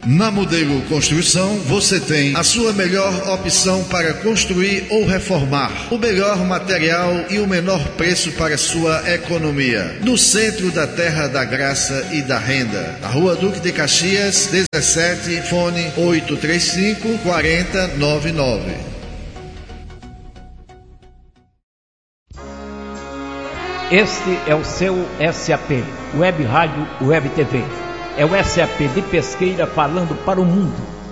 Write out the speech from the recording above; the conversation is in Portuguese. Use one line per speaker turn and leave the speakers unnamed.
Na Modelo Construção, você tem a sua melhor opção para construir ou reformar, o melhor material e o menor preço para sua economia. No centro da Terra da Graça e da Renda, a Rua Duque de Caxias, 17, fone 835-4099.
Este é o seu SAP, Web Rádio Web TV. É o SAP de Pesqueira falando para o mundo.